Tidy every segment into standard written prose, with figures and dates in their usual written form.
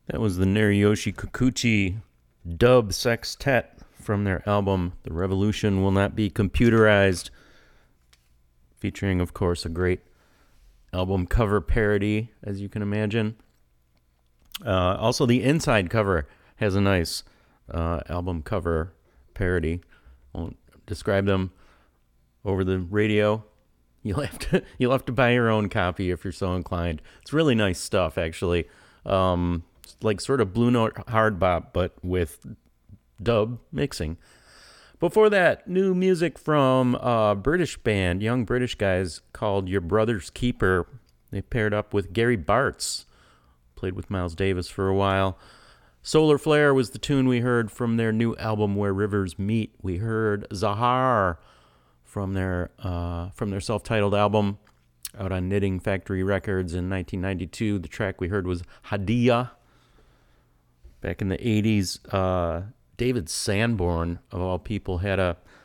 That was the Nariyoshi Kikuchi dub sextet from their album The Revolution Will Not Be Computerized, featuring, of course, a great album cover parody, as you can imagine. Also, the inside cover has a nice album cover parody. Won't describe them over the radio. You'll have to buy your own copy if you're so inclined. It's really nice stuff, actually. It's like sort of Blue Note hard bop, but with dub mixing. Before that, new music from a British band, young British guys called Your Brother's Keeper. They paired up with Gary Bartz, played with Miles Davis for a while. Solar Flare was the tune we heard from their new album Where Rivers Meet. We heard Zahar from their self-titled album out on Knitting Factory Records in 1992. The track we heard was Hadia. Back in the 80s, David Sanborn, of all people, had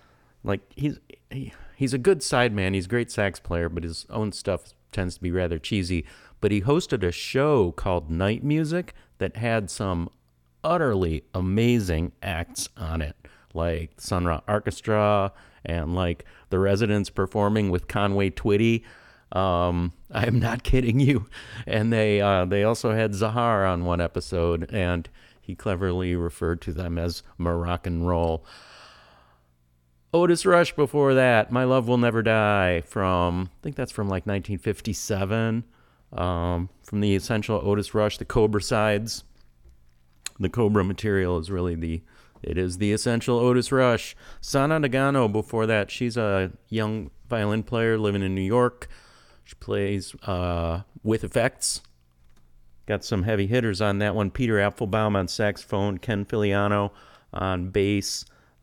he's a good sideman. He's a great sax player, but his own stuff tends to be rather cheesy. But he hosted a show called Night Music that had some utterly amazing acts on it, like Sun Ra Orchestra and like the Residents performing with Conway Twitty. I am not kidding you. And they also had Zahar on one episode, and he cleverly referred to them as Moroccan roll. Otis Rush before that, My Love Will Never Die, I think that's from like 1957, from the Essential Otis Rush, the Cobra sides. The Cobra material is really the Essential Otis Rush. Sana Nagano before that, she's a young violin player living in New York. She plays with effects. Got some heavy hitters on that one. Peter Applebaum on saxophone, Ken Filiano on bass.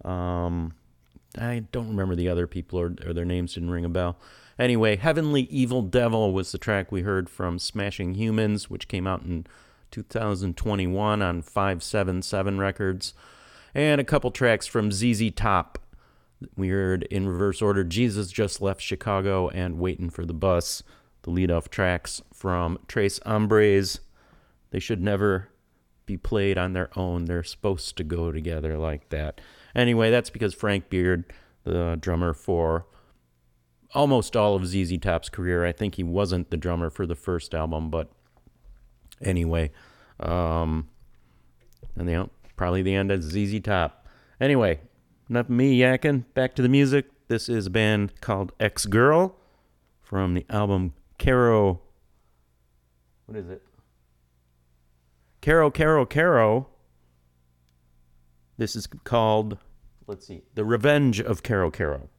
I don't remember the other people or their names didn't ring a bell. Anyway, Heavenly Evil Devil was the track we heard from Smashing Humans, which came out in 2021 on 577 Records. And a couple tracks from ZZ Top. We heard in reverse order Jesus Just Left Chicago and Waiting for the Bus, the lead-off tracks from Tres Hombres. They should never be played on their own. They're supposed to go together like that. Anyway, that's because Frank Beard, the drummer for almost all of ZZ Top's career, I think he wasn't the drummer for the first album, but anyway, and probably the end of ZZ Top. Anyway, enough of me yakking. Back to the music. This is a band called X-Girl from the album Caro. What is it? Caro, Caro, Caro. This is called, let's see, The Revenge of Caro Caro.